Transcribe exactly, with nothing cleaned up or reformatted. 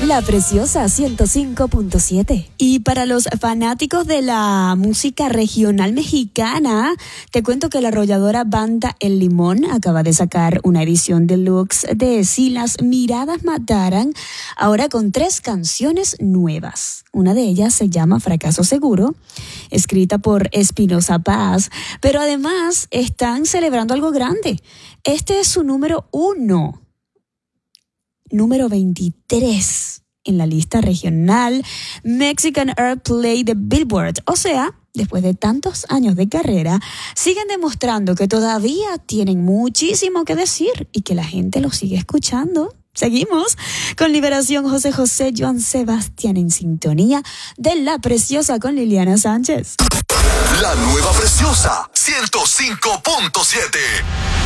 La Preciosa ciento cinco punto siete. Y para los fanáticos de la música regional mexicana, te cuento que la arrolladora banda El Limón acaba de sacar una edición deluxe de Si las miradas mataran, ahora con tres canciones nuevas. Una de ellas se llama Fracaso Seguro, escrita por Espinosa Paz, pero además están celebrando algo grande. Este es su número uno. Número veintitrés en la lista regional Mexican Airplay de Billboard. O sea, después de tantos años de carrera, siguen demostrando que todavía tienen muchísimo que decir y que la gente los sigue escuchando. Seguimos con Liberación, José José, Joan Sebastián en sintonía de La Preciosa con Liliana Sánchez. La nueva Preciosa ciento cinco punto siete.